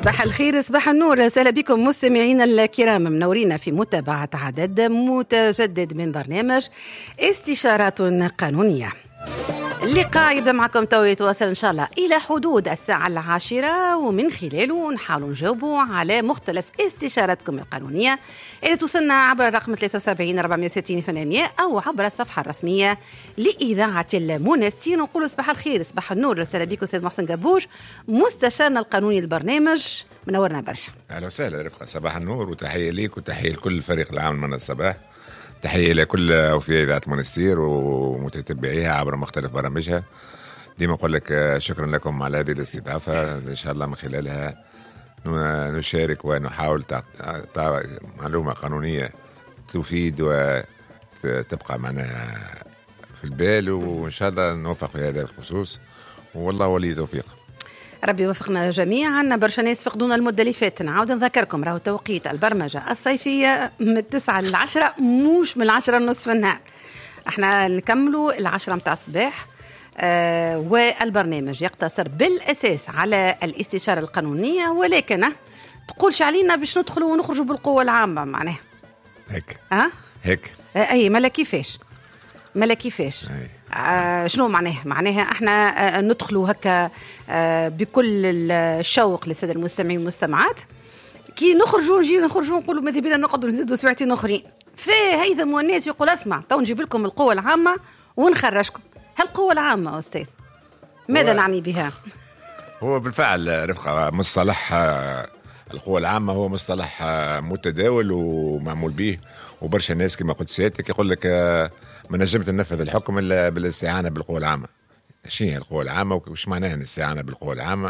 صباح الخير، صباح النور، سهلا بكم مستمعينا الكرام، منورين في متابعة عدد متجدد من برنامج استشارات قانونية. اللقاء يبدأ معكم تو يتواصل إن شاء الله إلى حدود الساعة 10، ومن خلاله نحاول نجاوبوا على مختلف استشاراتكم القانونية اللي توصلنا عبر الرقم 73 460 800 أو عبر الصفحة الرسمية لإذاعة المنستير. نقول صباح الخير، صباح النور، وسهلا بكم سيد محسن قبوش مستشارنا القانوني للبرنامج، منورنا برشا. أهلا وسهلا رفقة، صباح النور وتحية ليك وتحية لكل الفريق العام من الصباح، تحية لكل وفي إذاعة منستير ومتتبعيها عبر مختلف برامجها. ديما أقول لك شكرا لكم على هذه الاستضافة، إن شاء الله من خلالها نشارك ونحاول معلومة قانونية تفيد وتبقى معنا في البال، وإن شاء الله نوفق في هذا الخصوص، والله ولي توفيق. ربي يوفقنا جميعا. برشا ناس فقدونا المدة اللي فاتت، نعاود نذكركم راهو توقيت البرمجة الصيفية من 9 ل 10، مش من 10 نصف النهار. احنا نكملوا 10 متاع الصباح. والبرنامج يقتصر بالأساس على الاستشارة القانونية، ولكن تقولش علينا باش ندخلوا ونخرجوا بالقوة العامة معناها هيك هيك أي ملا كيفاش شنو معناها احنا ندخلوا هكا بكل الشوق للسادة المستمعين والمستمعات، كي نخرجوا نقولوا ماذا بينا نقعدوا نزيدوا ساعتين اخرين فهيثم والناس يقول اسمع تو نجيب لكم القوة العامة ونخرجكم. هالقوة العامة أستاذ ماذا نعني بها؟ هو بالفعل رفقة مصطلح القوة العامة هو مصطلح متداول ومعمول به، وبرشا الناس كما قلت سيادتك يقول لك ما نجمت ننفذ الحكم إلا بالاستعانة بالقوة العامة. شنو هي القوة العامة وش معناها الاستعانة بالقوة العامة؟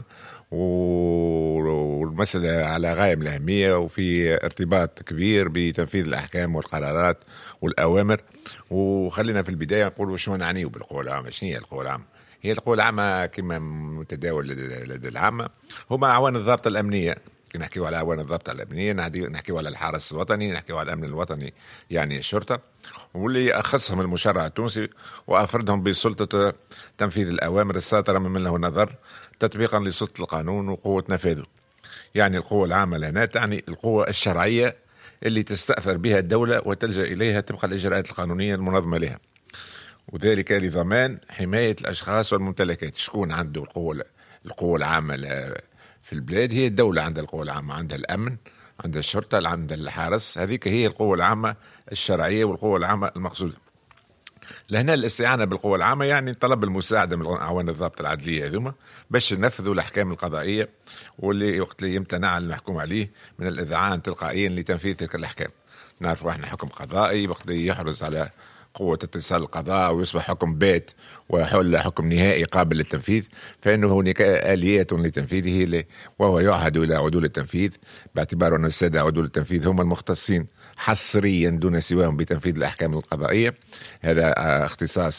والمسألة على غاية من الأهمية وفي ارتباط كبير بتنفيذ الأحكام والقرارات والأوامر. وخلينا في البداية نقول شو نعنيه بالقوة العامة. شنو هي القوة العامة؟ هي القوة العامة كما متداول لدى العامة هما أعوان الضابطة الأمنية. نحكيو على أعوان الضابطة الأمنية، نحكيو على الحرس الوطني، نحكيو على الأمن الوطني يعني الشرطة، واللي أخصهم المشرع التونسي وأفردهم بسلطة تنفيذ الأوامر الصادرة من له نظر تطبيقا لسلطة القانون وقوة نفاذه. يعني القوة العامة لنا تعني القوة الشرعية اللي تستأثر بها الدولة وتلجأ إليها تبقى الإجراءات القانونية المنظمة لها، وذلك لضمان حماية الأشخاص والممتلكات. شكون عنده القوة العامة في البلاد؟ هي الدولة عندها القوة العامة، عندها الأمن، عندها الشرطة، عندها الحرس، هذيك هي القوة العامة الشرعية والقوة العامة المقصودة. لهنا الاستعانة بالقوة العامة يعني طلب المساعدة من أعوان الضابط العدلية هذوما باش ينفذوا الأحكام القضائية، واللي وقت اللي يمتنع المحكوم عليه من الإذعان تلقائيا لتنفيذ تلك الأحكام. نعرف احنا حكم قضائي وقت اللي يحرز على قوة اتصال القضاء ويصبح حكم بات ويحل حكم نهائي قابل للتنفيذ، فإنه هناك آليات لتنفيذه، وهو يعهد إلى عدول التنفيذ باعتبار أن السادة عدول التنفيذ هم المختصين حصريا دون سواهم بتنفيذ الأحكام القضائية. هذا اختصاص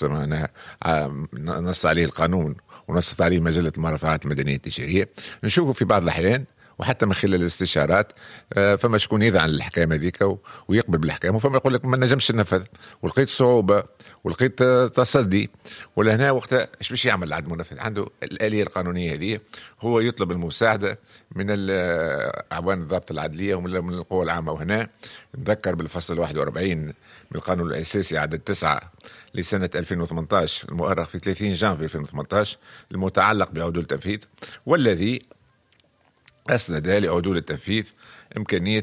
نص عليه القانون ونصت عليه مجلة المرافعات المدنية التشريعية. نشوفه في بعض الأحيان وحتى من خلال الاستشارات فما شكون يذعن الأحكام هذيك ويقبل بالأحكام، وفما يقول لك ما نجمش ننفذ ولقيت صعوبة ولقيت تصدي، ولهنا وقتها ايش باش يعمل العدل المنفذ؟ عنده الآلية القانونية هذه، هو يطلب المساعدة من أعوان الضابط العدلية ومن القوى العامة. وهنا نذكر بالفصل 41 من القانون الأساسي عدد 9 لسنة 2018 المؤرخ في 30 جانفي 2018 المتعلق بعدول التنفيذ، والذي أسند لعدول التنفيذ إمكانية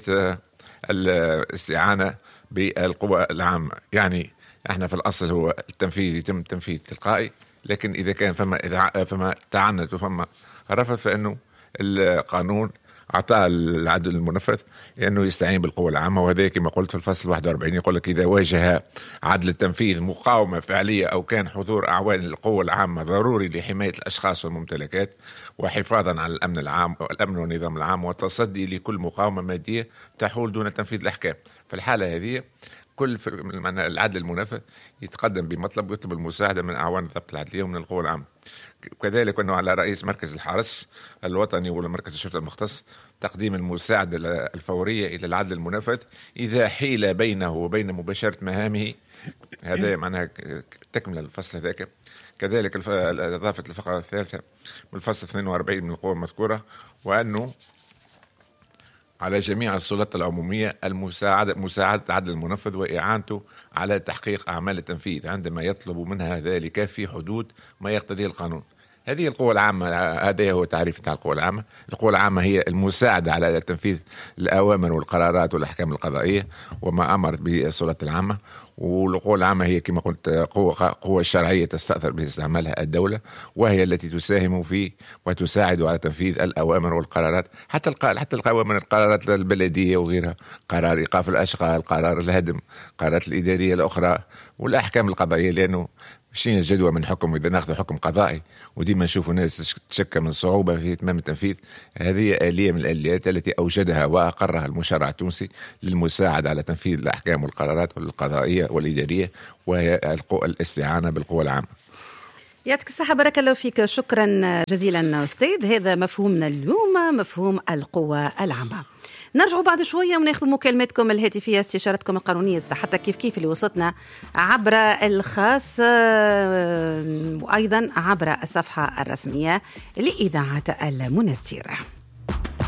الاستعانة بالقوى العامة. يعني احنا في الأصل هو التنفيذ يتم تنفيذ تلقائي، لكن إذا كان فما تعنت وفما رفض فإنه القانون أعطاه العدل المنفذ لأنه يستعين بالقوة العامة. وهذا كما قلت في الفصل 41 يقول لك إذا واجه عدل التنفيذ مقاومة فعلية أو كان حضور أعوان القوة العامة ضروري لحماية الأشخاص والممتلكات وحفاظا على الأمن العام والأمن والنظام العام والتصدي لكل مقاومة مادية تحول دون تنفيذ الأحكام. في الحالة هذه كل العدل المنفذ يتقدم بمطلب يطلب المساعدة من أعوان الضبط العدلية ومن القوى العامة. وكذلك أنه على رئيس مركز الحرس الوطني ولا مركز الشرطة المختص تقديم المساعدة الفورية إلى العدل المنفذ إذا حيل بينه وبين مباشرة مهامه. هذا معناها تكمل الفصل ذاك. كذلك إضافة الفقرة الثالثة من الفصل 42 من القوى المذكورة، وأنه على جميع السلطات العمومية مساعدة العدل المنفذ وإعانته على تحقيق أعمال التنفيذ عندما يطلب منها ذلك في حدود ما يقتضيه القانون. هذه القوة العامة، هذا هو تعريف بتاع القوة العامة. القوة العامة هي المساعدة على تنفيذ الأوامر والقرارات والأحكام القضائية وما أمرت به السلطات العامة. والقوة العامة هي كما قلت قوة شرعية تستأثر باستعمالها الدولة، وهي التي تساهم في وتساعد على تنفيذ الأوامر والقرارات، حتى الأوامر القرارات البلدية وغيرها، قرار إيقاف الأشغال، قرار الهدم، قرارات الإدارية الأخرى والأحكام القضائية. لأنه شيء جدوى من حكم، إذا ناخذ حكم قضائي وديما نشوفوا ناس تشكى من صعوبة في إتمام التنفيذ، هذه آلية من الآليات التي أوجدها وأقرها المشرع التونسي للمساعدة على تنفيذ الأحكام والقرارات القضائية والإدارية، وهي الاستعانة بالقوى العامة. يعطيك الصحة، بارك الله فيك، شكرا جزيلا أستاذ. هذا مفهومنا اليوم، مفهوم القوى العامة. نرجع بعد شوية وناخذ مكالماتكم الهاتفية، استشارتكم القانونية، حتى كيف اللي وصلتنا عبر الخاص وأيضا عبر الصفحة الرسمية لإذاعة المنستير.